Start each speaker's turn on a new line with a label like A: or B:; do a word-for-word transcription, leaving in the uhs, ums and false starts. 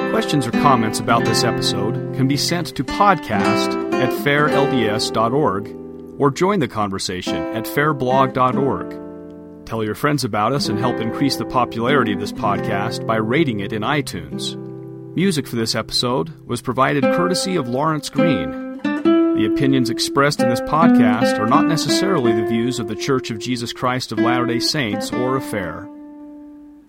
A: Questions or comments about this episode can be sent to podcast at fair l d s dot org or join the conversation at fair blog dot org. Tell your friends about us and help increase the popularity of this podcast by rating it in iTunes. Music for this episode was provided courtesy of Lawrence Green. The opinions expressed in this podcast are not necessarily the views of the Church of Jesus Christ of Latter-day Saints or of Fair.